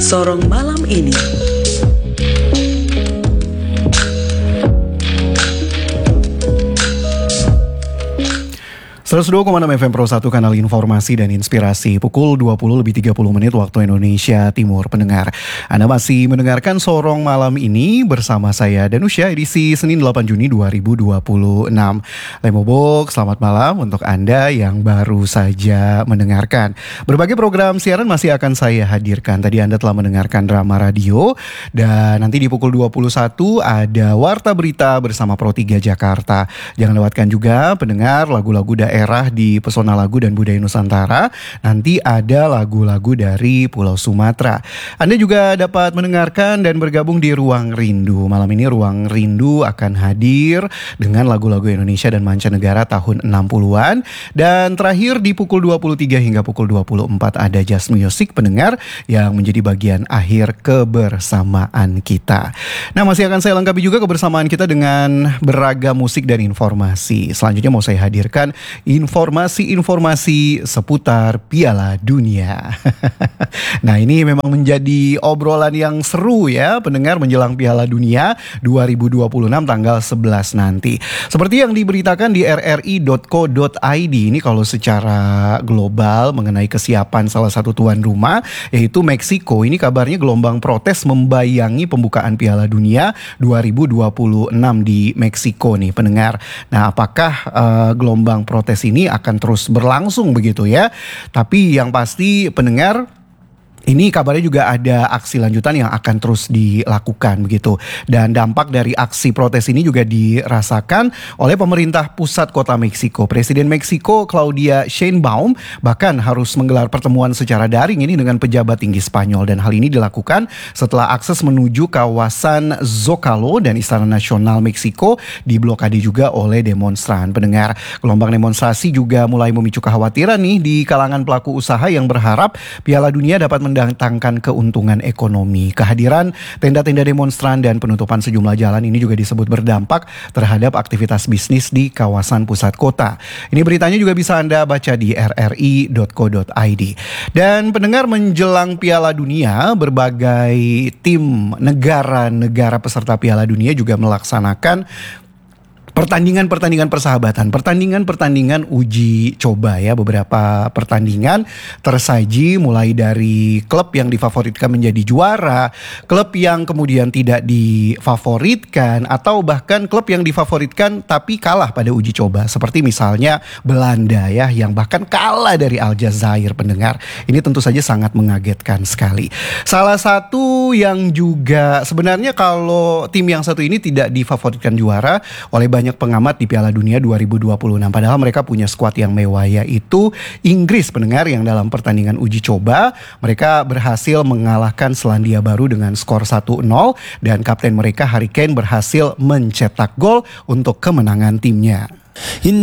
Sorong malam ini. 102,6 FM Pro 1 kanal informasi dan inspirasi pukul 20:30 waktu Indonesia Timur. Pendengar, Anda masih mendengarkan Sorong Malam ini bersama saya Danusya, edisi Senin 8 Juni 2026. Lemobok, selamat malam untuk Anda yang baru saja mendengarkan. Berbagai program siaran masih akan saya hadirkan. Tadi Anda telah mendengarkan drama radio, dan nanti di pukul 21 ada Warta Berita bersama Pro 3 Jakarta. Jangan lewatkan juga pendengar lagu-lagu daerah di Pesona Lagu dan Budaya Nusantara. Nanti ada lagu-lagu dari Pulau Sumatera. Anda juga dapat mendengarkan dan bergabung di Ruang Rindu. Malam ini Ruang Rindu akan hadir dengan lagu-lagu Indonesia dan mancanegara tahun 60-an. Dan terakhir di pukul 23 hingga pukul 24 ada Jazz Music pendengar yang menjadi bagian akhir kebersamaan kita. Nah, masih akan saya lengkapi juga kebersamaan kita dengan beragam musik dan informasi. Selanjutnya mau saya hadirkan informasi-informasi seputar Piala Dunia. Nah, ini memang menjadi obrolan yang seru ya pendengar menjelang Piala Dunia 2026 tanggal 11 nanti. Seperti yang diberitakan di rri.co.id, ini kalau secara global mengenai kesiapan salah satu tuan rumah yaitu Meksiko. Ini kabarnya gelombang protes membayangi pembukaan Piala Dunia 2026 di Meksiko nih pendengar. Nah, apakah gelombang protes ini akan terus berlangsung begitu ya? Tapi yang pasti pendengar, ini kabarnya juga ada aksi lanjutan yang akan terus dilakukan begitu. Dan dampak dari aksi protes ini juga dirasakan oleh pemerintah pusat kota Meksiko. Presiden Meksiko Claudia Sheinbaum bahkan harus menggelar pertemuan secara daring ini dengan pejabat tinggi Spanyol. Dan hal ini dilakukan setelah akses menuju kawasan Zocalo dan Istana Nasional Meksiko diblokade juga oleh demonstran. Pendengar, gelombang demonstrasi juga mulai memicu kekhawatiran nih di kalangan pelaku usaha yang berharap Piala Dunia dapat mendatangkan keuntungan ekonomi. Kehadiran tenda-tenda demonstran dan penutupan sejumlah jalan ini juga disebut berdampak terhadap aktivitas bisnis di kawasan pusat kota. Ini beritanya juga bisa Anda baca di rri.co.id. Dan pendengar, menjelang Piala Dunia, berbagai tim negara-negara peserta Piala Dunia juga melaksanakan pertandingan persahabatan, uji coba ya. Beberapa pertandingan tersaji mulai dari klub yang difavoritkan menjadi juara, klub yang kemudian tidak difavoritkan, atau bahkan klub yang difavoritkan tapi kalah pada uji coba. Seperti misalnya Belanda ya, yang bahkan kalah dari Aljazair pendengar. Ini tentu saja sangat mengagetkan sekali. Salah satu yang juga sebenarnya kalau tim yang satu ini tidak difavoritkan juara oleh banyak pengamat di Piala Dunia 2026. Padahal mereka punya skuad yang mewah, yaitu Inggris pendengar, yang dalam pertandingan uji coba mereka berhasil mengalahkan Selandia Baru dengan skor 1-0, dan kapten mereka Harry Kane berhasil mencetak gol untuk kemenangan timnya.